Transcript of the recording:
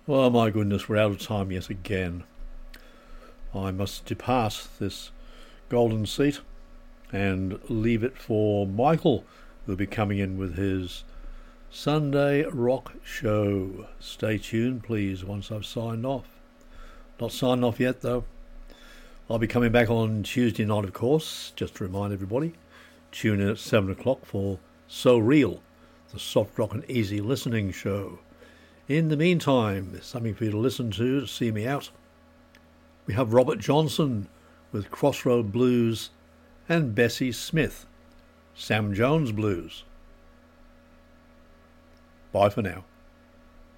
Oh my goodness, we're out of time yet again. I must depart this golden seat and leave it for Michael, who'll be coming in with his Sunday rock show. Stay tuned, please, once I've signed off. Not signed off yet, though. I'll be coming back on Tuesday night, of course, just to remind everybody. Tune in at 7 o'clock for So Real, the soft rock and easy listening show. In the meantime, there's something for you to listen to see me out. We have Robert Johnson with Crossroad Blues and Bessie Smith, Sam Jones Blues. Bye for now.